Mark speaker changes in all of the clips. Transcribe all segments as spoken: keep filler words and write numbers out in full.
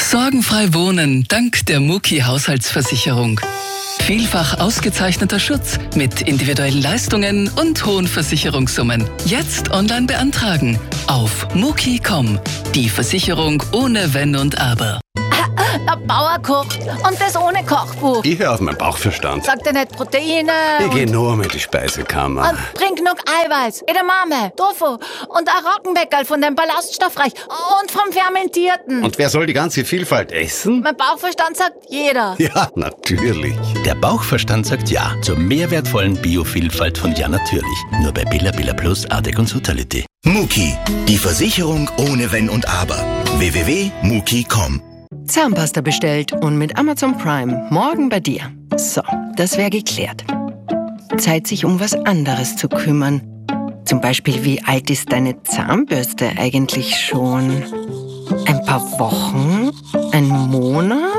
Speaker 1: Sorgenfrei wohnen dank der Muki Haushaltsversicherung. Vielfach ausgezeichneter Schutz mit individuellen Leistungen und hohen Versicherungssummen. Jetzt online beantragen auf muki punkt com. Die Versicherung ohne Wenn und Aber.
Speaker 2: Der Bauer kocht und das ohne Kochbuch.
Speaker 3: Ich höre auf meinen Bauchverstand.
Speaker 2: Sagt er nicht Proteine?
Speaker 3: Ich gehe nur mit die Speisekammer.
Speaker 2: Und trink genug Eiweiß, Edamame, Tofu und ein Roggenbäckerl von dem Ballaststoffreich und vom Fermentierten.
Speaker 3: Und wer soll die ganze Vielfalt essen?
Speaker 2: Mein Bauchverstand sagt jeder.
Speaker 3: Ja, natürlich.
Speaker 4: Der Bauchverstand sagt ja zur mehrwertvollen Biovielfalt von Ja Natürlich. Nur bei Billa Billa Plus, Ardec und Sutality.
Speaker 5: Muki, die Versicherung ohne Wenn und Aber. w w w punkt muki punkt com.
Speaker 6: Zahnpasta bestellt und mit Amazon Prime morgen bei dir. So, das wäre geklärt. Zeit, sich um was anderes zu kümmern. Zum Beispiel, wie alt ist deine Zahnbürste eigentlich schon? Ein paar Wochen? Ein Monat?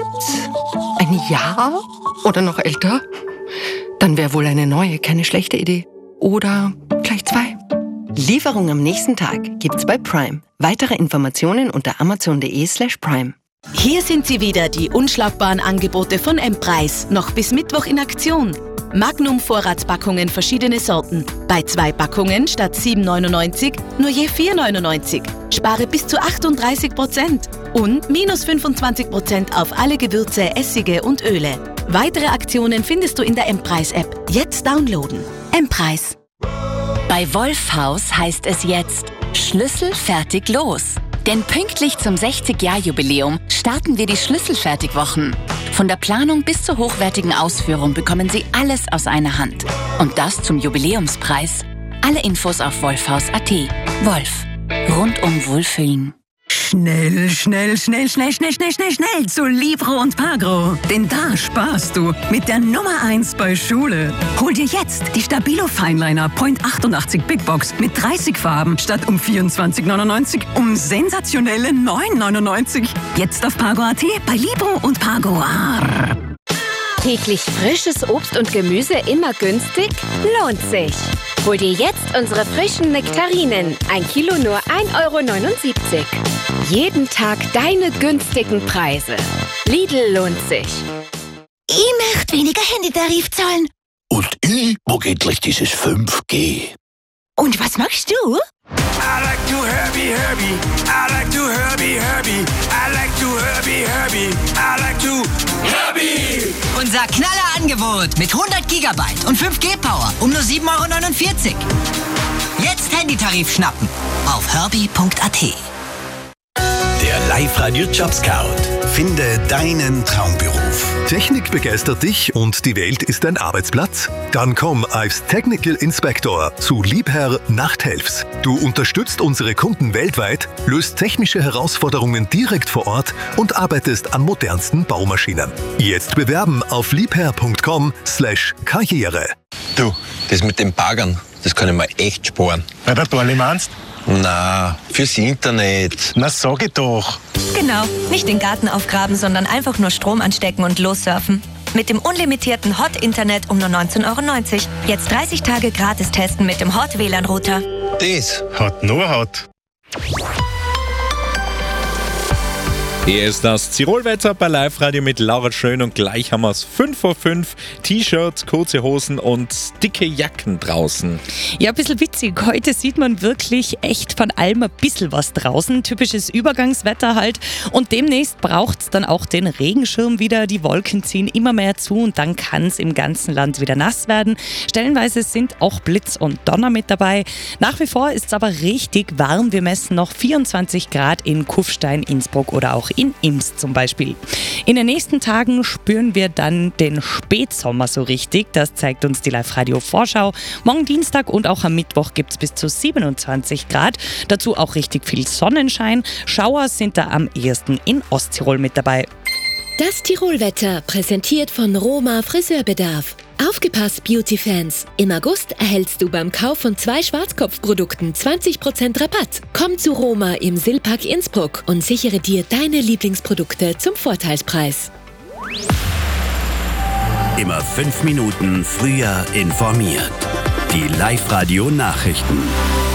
Speaker 6: Ein Jahr? Oder noch älter? Dann wäre wohl eine neue keine schlechte Idee. Oder gleich zwei. Lieferung am nächsten Tag gibt's bei Prime. Weitere Informationen unter amazon.de slash prime.
Speaker 7: Hier sind sie wieder, die unschlagbaren Angebote von M-Preis. Noch bis Mittwoch in Aktion. Magnum-Vorratspackungen verschiedene Sorten. Bei zwei Packungen statt sieben neunundneunzig nur je vier neunundneunzig. Spare bis zu achtunddreißig Prozent. Und minus fünfundzwanzig Prozent auf alle Gewürze, Essige und Öle. Weitere Aktionen findest du in der M-Preis-App. Jetzt downloaden. M-Preis.
Speaker 8: Bei Wolfhaus heißt es jetzt Schlüssel fertig los. Denn pünktlich zum sechzig-Jahr-Jubiläum starten wir die Schlüsselfertigwochen. Von der Planung bis zur hochwertigen Ausführung bekommen Sie alles aus einer Hand. Und das zum Jubiläumspreis. Alle Infos auf wolfhaus punkt a t. Wolf. Rundum Wohlfühlen.
Speaker 9: Schnell, schnell, schnell, schnell, schnell, schnell, schnell, schnell zu Libro und Pagro. Denn da sparst du mit der Nummer eins bei Schule. Hol dir jetzt die Stabilo Fineliner Point achtundachtzig Big Box mit dreißig Farben statt um vierundzwanzig neunundneunzig um sensationelle neun neunundneunzig. Jetzt auf Pagro punkt a t bei Libro und Pagro.
Speaker 10: Täglich frisches Obst und Gemüse immer günstig? Lohnt sich! Hol dir jetzt unsere frischen Nektarinen. Ein Kilo nur ein Euro neunundsiebzig. Jeden Tag deine günstigen Preise. Lidl lohnt sich.
Speaker 11: Ich möchte weniger Handytarif zahlen.
Speaker 12: Und ich mag endlich dieses fünf G.
Speaker 11: Und was machst du?
Speaker 13: I like to Herbie, Herbie. I like to Herbie, Herbie. I like to Herbie, Herbie. I like to Herbie.
Speaker 14: Unser Knallerangebot mit hundert Gigabyte und fünf G Power um nur sieben Euro neunundvierzig. Jetzt Handytarif schnappen auf herbie punkt a t.
Speaker 5: Der Live-Radio-Job-Scout. Finde deinen Traumberuf.
Speaker 15: Technik begeistert dich und die Welt ist dein Arbeitsplatz? Dann komm als Technical Inspector zu Liebherr Nachthelfs. Du unterstützt unsere Kunden weltweit, löst technische Herausforderungen direkt vor Ort und arbeitest an modernsten Baumaschinen. Jetzt bewerben auf liebherr punkt com slash karriere.
Speaker 16: Du, das mit den Baggern, das kann ich mir echt sparen.
Speaker 17: Weil der Dorli meinst?
Speaker 16: Na, fürs Internet.
Speaker 17: Na, sag ich doch.
Speaker 18: Genau, nicht den Garten aufgraben, sondern einfach nur Strom anstecken und lossurfen. Mit dem unlimitierten Hot-Internet um nur neunzehn Euro neunzig. Jetzt dreißig Tage gratis testen mit dem Hot-W L A N-Router.
Speaker 16: Das
Speaker 17: hat nur Hot.
Speaker 19: Hier ist das Tirolwetter bei Live-Radio mit Laura Schön und gleich haben wir es fünf vor fünf. T-Shirts, kurze Hosen und dicke Jacken draußen.
Speaker 20: Ja, ein bisschen witzig. Heute sieht man wirklich echt von allem ein bisschen was draußen. Typisches Übergangswetter halt. Und demnächst braucht es dann auch den Regenschirm wieder. Die Wolken ziehen immer mehr zu und dann kann es im ganzen Land wieder nass werden. Stellenweise sind auch Blitz und Donner mit dabei. Nach wie vor ist es aber richtig warm. Wir messen noch vierundzwanzig Grad in Kufstein, Innsbruck oder auch in Imst zum Beispiel. In den nächsten Tagen spüren wir dann den Spätsommer so richtig. Das zeigt uns die Live-Radio-Vorschau. Morgen Dienstag und auch am Mittwoch gibt es bis zu siebenundzwanzig Grad. Dazu auch richtig viel Sonnenschein. Schauer sind da am ehesten in Osttirol mit dabei.
Speaker 2: Das Tirolwetter präsentiert von Roma Friseurbedarf. Aufgepasst, Beauty-Fans! Im August erhältst du beim Kauf von zwei Schwarzkopfprodukten zwanzig Prozent Rabatt. Komm zu Roma im Silpark Innsbruck und sichere dir deine Lieblingsprodukte zum Vorteilspreis.
Speaker 5: Immer fünf Minuten früher informiert. Die Live-Radio-Nachrichten.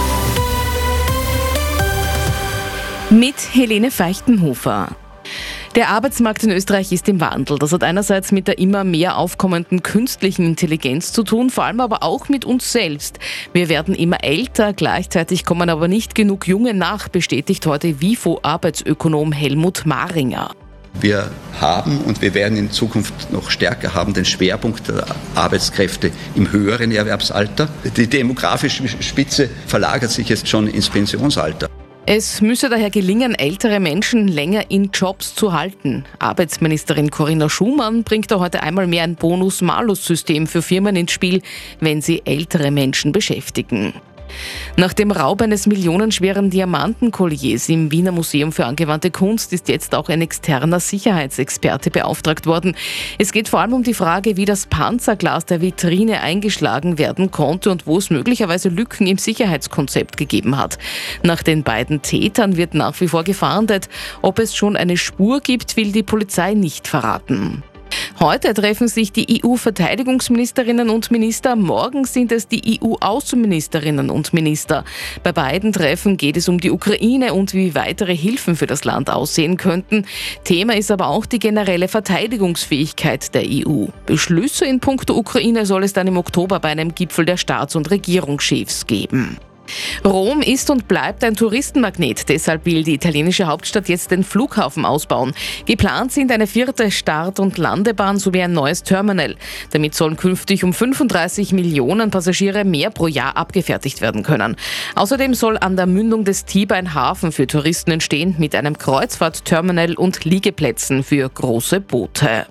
Speaker 7: Mit Helene Feichtenhofer.
Speaker 21: Der Arbeitsmarkt in Österreich ist im Wandel. Das hat einerseits mit der immer mehr aufkommenden künstlichen Intelligenz zu tun, vor allem aber auch mit uns selbst. Wir werden immer älter, gleichzeitig kommen aber nicht genug Junge nach, bestätigt heute WIFO-Arbeitsökonom Helmut Maringer.
Speaker 22: Wir haben und wir werden in Zukunft noch stärker haben den Schwerpunkt der Arbeitskräfte im höheren Erwerbsalter. Die demografische Spitze verlagert sich jetzt schon ins Pensionsalter.
Speaker 21: Es müsse daher gelingen, ältere Menschen länger in Jobs zu halten. Arbeitsministerin Corinna Schumann bringt da heute einmal mehr ein Bonus-Malus-System für Firmen ins Spiel, wenn sie ältere Menschen beschäftigen. Nach dem Raub eines millionenschweren Diamantenkolliers im Wiener Museum für angewandte Kunst ist jetzt auch ein externer Sicherheitsexperte beauftragt worden. Es geht vor allem um die Frage, wie das Panzerglas der Vitrine eingeschlagen werden konnte und wo es möglicherweise Lücken im Sicherheitskonzept gegeben hat. Nach den beiden Tätern wird nach wie vor gefahndet. Ob es schon eine Spur gibt, will die Polizei nicht verraten. Heute treffen sich die E U-Verteidigungsministerinnen und Minister, morgen sind es die E U-Außenministerinnen und Minister. Bei beiden Treffen geht es um die Ukraine und wie weitere Hilfen für das Land aussehen könnten. Thema ist aber auch die generelle Verteidigungsfähigkeit der E U. Beschlüsse in puncto Ukraine soll es dann im Oktober bei einem Gipfel der Staats- und Regierungschefs geben. Rom ist und bleibt ein Touristenmagnet, deshalb will die italienische Hauptstadt jetzt den Flughafen ausbauen. Geplant sind eine vierte Start- und Landebahn sowie ein neues Terminal. Damit sollen künftig um fünfunddreißig Millionen Passagiere mehr pro Jahr abgefertigt werden können. Außerdem soll an der Mündung des Tiber ein Hafen für Touristen entstehen mit einem Kreuzfahrtterminal und Liegeplätzen für große Boote.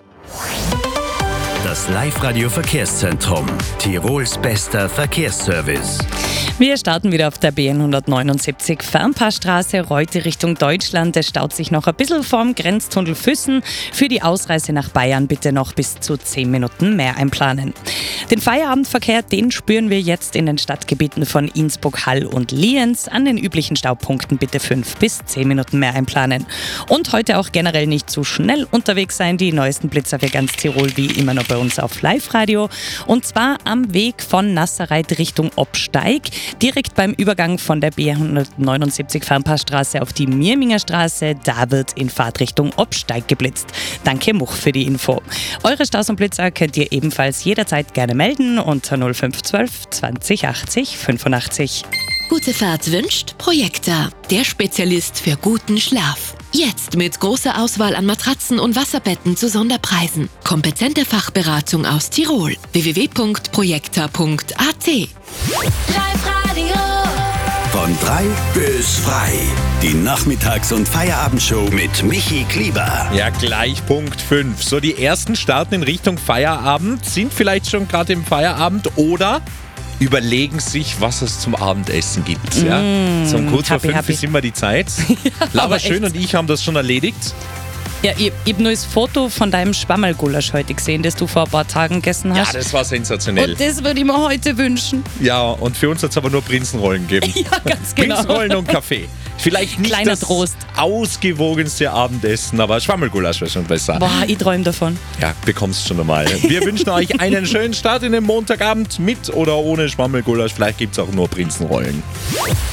Speaker 23: Das Live-Radio-Verkehrszentrum. Tirols bester Verkehrsservice.
Speaker 20: Wir starten wieder auf der B N hundertneunundsiebzig Fernpassstraße, Reute Richtung Deutschland. Es staut sich noch ein bisschen vorm Grenztunnel Füssen. Für die Ausreise nach Bayern bitte noch bis zu zehn Minuten mehr einplanen. Den Feierabendverkehr, den spüren wir jetzt in den Stadtgebieten von Innsbruck, Hall und Lienz. An den üblichen Staupunkten bitte fünf bis zehn Minuten mehr einplanen. Und heute auch generell nicht zu schnell unterwegs sein. Die neuesten Blitzer für ganz Tirol wie immer noch bei uns auf Live-Radio. Und zwar am Weg von Nasserreit Richtung Obsteig. Direkt beim Übergang von der B hundertneunundsiebzig Fernpassstraße auf die Mirminger Straße, da wird in Fahrtrichtung Obsteig geblitzt. Danke Much für die Info. Eure Staus und Blitzer könnt ihr ebenfalls jederzeit gerne melden unter null fünf eins zwei zwanzig achtzig fünfundachtzig.
Speaker 2: Gute Fahrt wünscht Projekta, der Spezialist für guten Schlaf. Jetzt mit großer Auswahl an Matratzen und Wasserbetten zu Sonderpreisen. Kompetente Fachberatung aus Tirol. w w w punkt projekta punkt a t.
Speaker 13: Live-Radio.
Speaker 12: Von drei bis frei. Die Nachmittags- und Feierabendshow mit Michi Klieber.
Speaker 19: Ja, gleich Punkt fünf. So, die ersten starten in Richtung Feierabend, sind vielleicht schon gerade im Feierabend oder überlegen sich, was es zum Abendessen gibt. Ja?
Speaker 20: Mm,
Speaker 19: so um kurz vor
Speaker 20: happy,
Speaker 19: fünf
Speaker 20: happy.
Speaker 19: ist immer die Zeit.
Speaker 20: Ja,
Speaker 19: Laura
Speaker 20: aber
Speaker 19: Schön
Speaker 20: echt.
Speaker 19: und ich haben das schon erledigt.
Speaker 20: Ja, ich, ich habe nur das Foto von deinem Schwammerlgulasch heute gesehen, das du vor ein paar Tagen gegessen hast.
Speaker 19: Ja, das war sensationell.
Speaker 20: Und das würde ich mir heute wünschen.
Speaker 19: Ja, und für uns hat es aber nur Prinzenrollen gegeben.
Speaker 20: Ja, ganz genau.
Speaker 19: Prinzenrollen und Kaffee. Vielleicht nicht
Speaker 20: Kleiner
Speaker 19: das
Speaker 20: Trost.
Speaker 19: ausgewogenste Abendessen, aber Schwammerlgulasch wäre schon besser.
Speaker 20: Boah, ich träume davon.
Speaker 19: Ja, bekommst schon einmal. Wir wünschen euch einen schönen Start in den Montagabend mit oder ohne Schwammerlgulasch. Vielleicht gibt es auch nur Prinzenrollen.